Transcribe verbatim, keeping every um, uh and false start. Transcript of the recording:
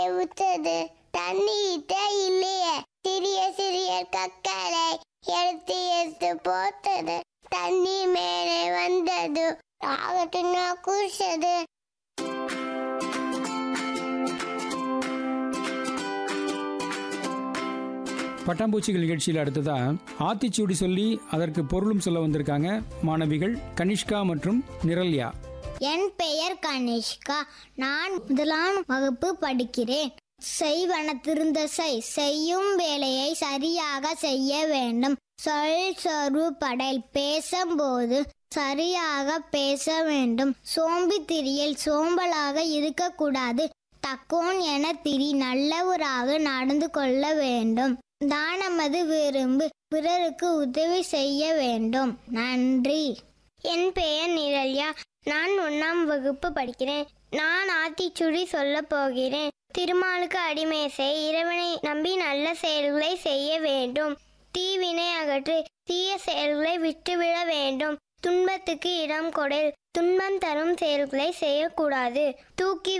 ஊத்தது தண்ணீட்ட இல்லையே. சிறிய சிறிய கற்களை எடுத்து எடுத்து போத்தது. தண்ணி மேலே வந்தது. ஆகட்டுன்னா குடிச்சது. பட்டாம்பூச்சிகள் நிகழ்ச்சியில் அடுத்ததா ஆத்திச்சூடி சொல்லி அதற்கு பொருளும் சொல்ல வந்திருக்காங்க மாணவிகள் கனிஷ்கா மற்றும் நிரல்யா. என் பெயர் கனிஷ்கா. நான் முதலாம் வகுப்பு படிக்கிறேன். செய்வன திருந்த செய். செய்யும் வேலையை சரியாக செய்ய வேண்டும். சொல் சொரு படல். பேசும்போது சரியாக பேச வேண்டும். சோம்பித்திரியில் சோம்பலாக இருக்கக்கூடாது. தக்கோன் என திரி. நல்லவராக நடந்து கொள்ள வேண்டும். தானமது விரும்பு. பிறருக்கு உதவி செய்ய வேண்டும். நன்றி. என் பெயர் நிரல்யா. நான் ஒன்னாம் வகுப்பு படிக்கிறேன். நான் ஆத்திச்சுடி சொல்ல போகிறேன். திருமாலுக்கு அடிமை செய். இறைவனை நம்பி நல்ல செயல்களை செய்ய வேண்டும். தீவினை அகற்று. தீய செயல்களை விட்டுவிட வேண்டும். துன்பத்துக்கு இடம் கொடல். துன்பம் தரும் செயல்களை செய்யக்கூடாது. தூக்கி